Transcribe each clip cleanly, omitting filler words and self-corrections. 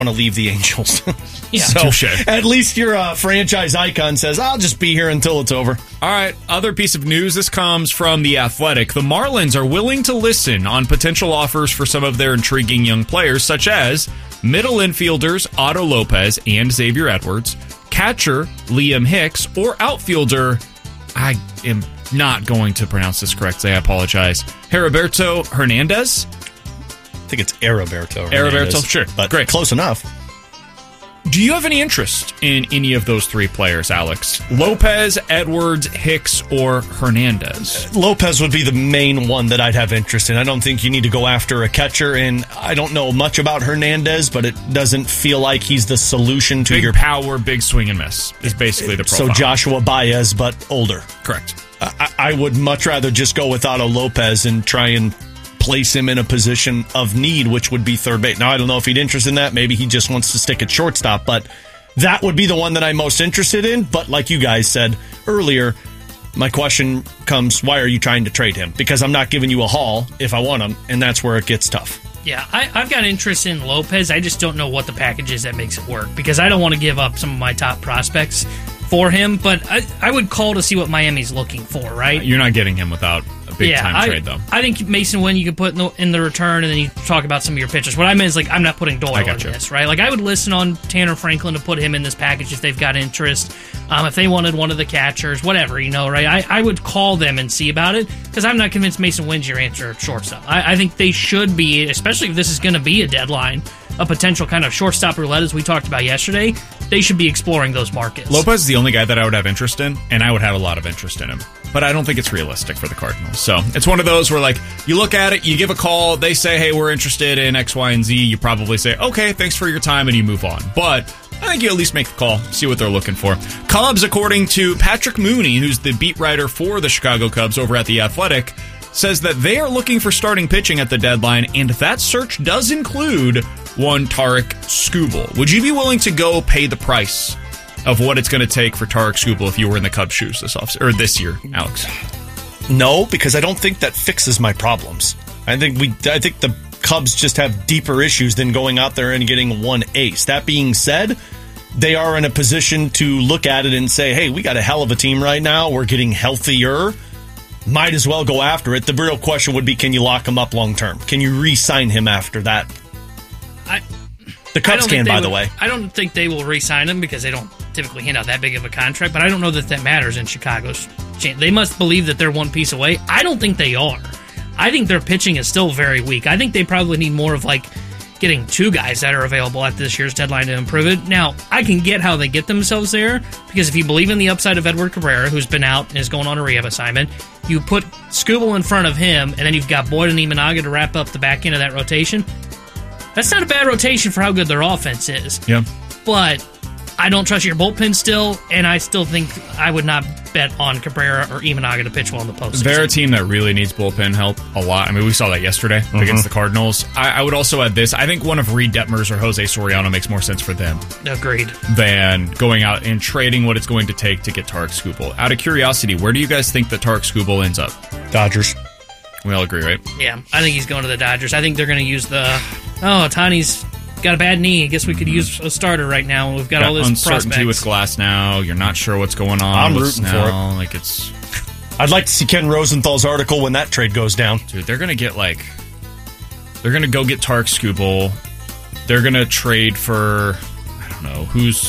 to leave the Angels. Yeah, so touche. At least your franchise icon says, I'll just be here until it's over. All right, other piece of news. This comes from The Athletic. The Marlins are willing to listen on potential offers for some of their intriguing young players, such as middle infielders Otto Lopez and Xavier Edwards, catcher Liam Hicks, or outfielder, I am not going to pronounce this correctly, I apologize, Heriberto Hernandez? I think it's Heriberto. Heriberto, sure. But great. Close enough. Do you have any interest in any of those three players, Alex? Lopez, Edwards, Hicks, or Hernandez? Lopez would be the main one that I'd have interest in. I don't think you need to go after a catcher, and I don't know much about Hernandez, but it doesn't feel like he's the solution to Big your power, big swing and miss is basically the profile. So Joshua Baez, but older. Correct. I would much rather just go with Otto Lopez and try and place him in a position of need, which would be third base. Now, I don't know if he'd interest in that. Maybe he just wants to stick at shortstop, but that would be the one that I'm most interested in. But like you guys said earlier, my question comes, why are you trying to trade him? Because I'm not giving you a haul if I want him, and that's where it gets tough. Yeah, I've got interest in Lopez. I just don't know what the package is that makes it work, because I don't want to give up some of my top prospects for him, but I would call to see what Miami's looking for, right? You're not getting him without a big-time trade, though. I think Mason Wynn you could put in the return, and then you talk about some of your pitchers. What I meant is, like, I'm not putting Doyle in this, right? Like, I would listen on Tanner Franklin to put him in this package if they've got interest. If they wanted one of the catchers, whatever, right? I would call them and see about it, because I'm not convinced Mason Wynn's your answer at shortstop. I think they should be, especially if this is going to be a deadline, a potential kind of shortstop roulette, as we talked about yesterday. They should be exploring those markets. Lopez is the only guy that I would have interest in, and I would have a lot of interest in him. But I don't think it's realistic for the Cardinals. So it's one of those where, like, you look at it, you give a call, they say, hey, we're interested in X, Y, and Z. You probably say, okay, thanks for your time, and you move on. But I think you at least make the call, see what they're looking for. Cubs, according to Patrick Mooney, who's the beat writer for the Chicago Cubs over at The Athletic, says that they are looking for starting pitching at the deadline, and that search does include one Tarik Skubal. Would you be willing to go pay the price of what it's going to take for Tarik Skubal if you were in the Cubs' shoes this year, Alex? No, because I don't think that fixes my problems. I think the Cubs just have deeper issues than going out there and getting one ace. That being said, they are in a position to look at it and say, hey, we got a hell of a team right now. We're getting healthier. Might as well go after it. The real question would be, can you lock him up long term? Can you re-sign him after that? The Cubs can, by the way. I don't think they will re-sign him because they don't typically hand out that big of a contract, but I don't know that matters in Chicago's chance. They must believe that they're one piece away. I don't think they are. I think their pitching is still very weak. I think they probably need more of, like, getting two guys that are available at this year's deadline to improve it. Now, I can get how they get themselves there, because if you believe in the upside of Edward Cabrera, who's been out and is going on a rehab assignment, you put Skubal in front of him, and then you've got Boyd and Imanaga to wrap up the back end of that rotation. That's not a bad rotation for how good their offense is. Yeah. But I don't trust your bullpen still, and I still think I would not bet on Cabrera or Imanaga to pitch well in the postseason. They're a team that really needs bullpen help a lot. I mean, we saw that yesterday against the Cardinals. I would also add this. I think one of Reed Detmers or Jose Soriano makes more sense for them. Agreed. Than going out and trading what it's going to take to get Tarik Skubal. Out of curiosity, where do you guys think that Tarik Skubal ends up? Dodgers. We all agree, right? Yeah, I think he's going to the Dodgers. I think they're going to use Ohtani's got a bad knee. I guess we could use a starter right now. We've got all this uncertainty prospects. With Glass now. You're not sure what's going on. I'm with rooting Snell. for it. Like, it's. I'd like to see Ken Rosenthal's article when that trade goes down. Dude, they're going to get they're going to go get Tarik Skubal. They're going to trade for, I don't know,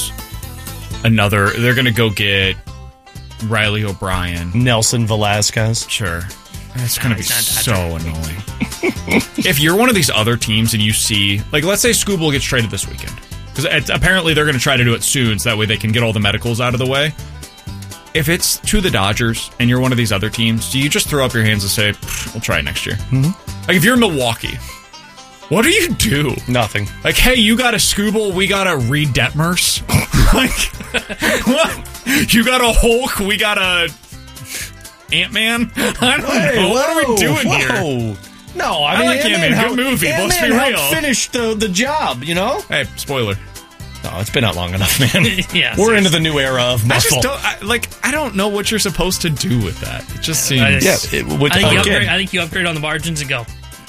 they're going to go get Riley O'Brien. Nelson Velasquez. Sure. It's going to be so annoying. If you're one of these other teams and you see, like, let's say Skubal gets traded this weekend, because apparently they're going to try to do it soon so that way they can get all the medicals out of the way. If it's to the Dodgers and you're one of these other teams, do you just throw up your hands and say, we'll try it next year? Mm-hmm. Like, if you're Milwaukee, what do you do? Nothing. Like, hey, you got a Skubal, we got a Reed Detmers. Like, what? You got a Hulk, we got a Ant-Man? I don't know. What are we doing here? No, I like Ant-Man. Good movie. Let's be real. Finished the job, you know? Hey, spoiler. No, it's been out long enough, man. Yeah, we're into the new era of muscle. I don't know what you're supposed to do with that. It just seems... I think you upgrade on the margins and go.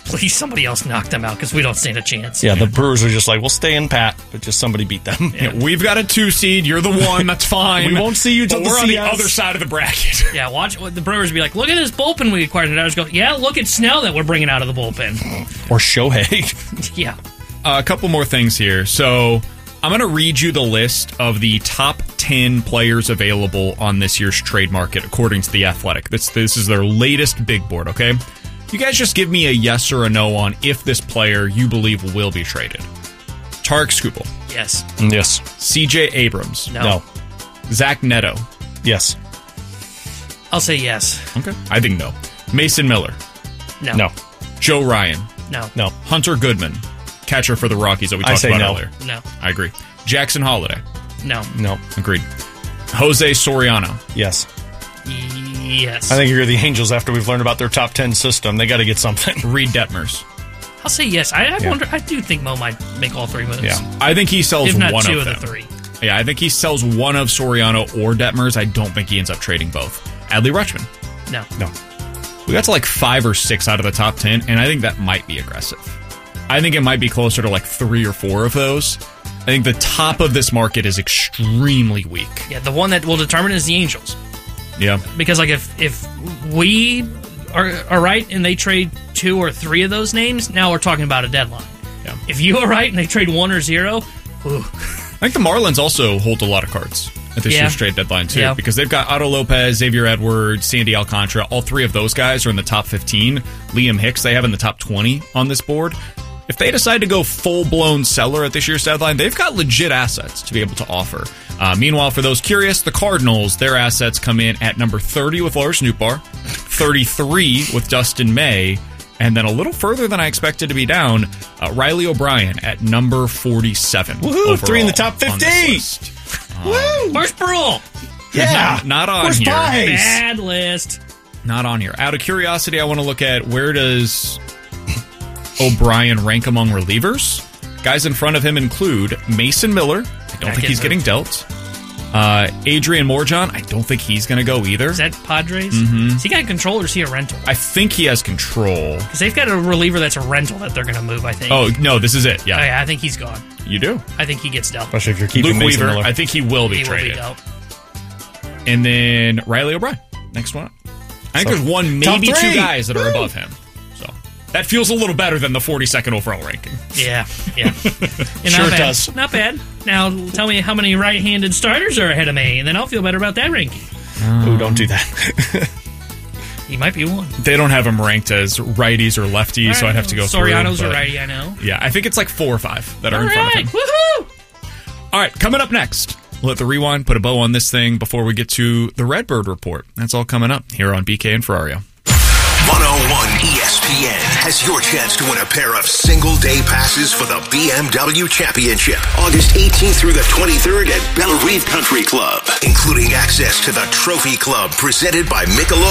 please somebody else knock them out because we don't stand a chance. Yeah, the Brewers are just like, we'll stay in pat, but just somebody beat them. Yeah, we've got a 2 seed. You're the 1. That's fine. We won't see you till we're the on the CS. other side of the bracket. Yeah, watch the Brewers be like, look at this bullpen we acquired. And I just go, yeah, look at Snell that we're bringing out of the bullpen. Or Shohei. Yeah. A couple more things here. So I'm going to read you the list of the top 10 players available on this year's trade market, according to The Athletic. This is their latest big board, okay? You guys just give me a yes or a no on if this player you believe will be traded. Tarek Skubal. Yes. Yes. CJ Abrams. No. Zach Neto. Yes. I'll say yes. Okay. I think no. Mason Miller. No. No. Joe Ryan. No. No. Hunter Goodman. Catcher for the Rockies that we talked say about no. earlier. No. I agree. Jackson Holiday. No. No. Agreed. Jose Soriano. Yes. Yes. I think you're the Angels after we've learned about their top 10 system. They got to get something. Reed Detmers. I'll say yes. I wonder. I do think Mo might make all 3 moves. Yeah. I think he sells If not one 2 of of them. the 3. Yeah, I think he sells one of Soriano or Detmers. I don't think he ends up trading both. Adley Rutschman. No. No. We got to like 5 or 6 out of the top 10, and I think that might be aggressive. I think it might be closer to like 3 or 4 of those. I think the top of this market is extremely weak. Yeah, the one that will determine is the Angels. Yeah. Because like if we are right and they trade 2 or 3 of those names, now we're talking about a deadline. Yeah. If you are right and they trade 1 or 0, ooh. I think the Marlins also hold a lot of cards at this year's trade deadline, too, Yeah. because they've got Otto Lopez, Xavier Edwards, Sandy Alcantara. All 3 of those guys are in the top 15. Liam Hicks, they have in the top 20 on this board. If they decide to go full-blown seller at this year's deadline, they've got legit assets to be able to offer. Meanwhile, for those curious, the Cardinals, their assets come in at number 30 with Lars Nootbaar, 33 with Dustin May, and then a little further than I expected to be down, Riley O'Brien at number 47. Woohoo! 3 in the overall top on 50. this list. Woo! Where's Brule? Yeah. Not on Where's here. Pies? Bad list. Not on here. Out of curiosity, I want to look at where does O'Brien rank among relievers? Guys in front of him include Mason Miller. I don't think he's getting dealt. Adrian Morjon. I don't think he's going to go either. Is that Padres? Is he got a control or is he a rental? I think he has control. Because they've got a reliever that's a rental that they're going to move, I think. Oh, no, this is it. Yeah. Oh, yeah, I think he's gone. You do. I think he gets dealt. Especially if you're keeping Luke Mason Weaver. Miller. I think he will be He will be traded. dealt. And then Riley O'Brien. Next one up. I think So, there's one, top maybe 2 3. guys that are Woo. above him. So that feels a little better than the 42nd overall ranking. Yeah, yeah. And Sure not bad. does. Not bad. Now tell me how many right-handed starters are ahead of me, and then I'll feel better about that ranking. Ooh, don't do that. He might be one. They don't have him ranked as righties or lefties, so I'd have to go through. Soriano's a but- righty, I know. Yeah, I think it's like 4 or 5 that are All in front right, of him. woohoo! All right, coming up next, we'll let the rewind put a bow on this thing before we get to the Redbird Report. That's all coming up here on BK and Ferrario. 101 ESPN has your chance to win a pair of single-day passes for the BMW Championship, August 18th through the 23rd at Belle Rive Country Club, including access to the Trophy Club presented by Michelob